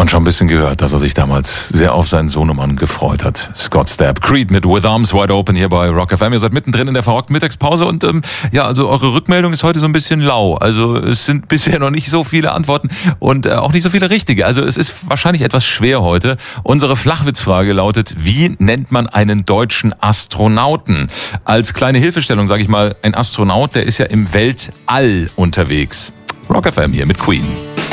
man schon ein bisschen gehört, dass er sich damals sehr auf seinen Sohnemann gefreut hat. Scott Stapp, Creed mit With Arms Wide Open hier bei Rock FM. Ihr seid mittendrin in der verrockten Mittagspause und also eure Rückmeldung ist heute so ein bisschen lau. Also es sind bisher noch nicht so viele Antworten und auch nicht so viele richtige. Also es ist wahrscheinlich etwas schwer heute. Unsere Flachwitzfrage lautet, wie nennt man einen deutschen Astronauten? Als kleine Hilfestellung sage ich mal, ein Astronaut, der ist ja im Weltall unterwegs. Rock FM hier mit Queen.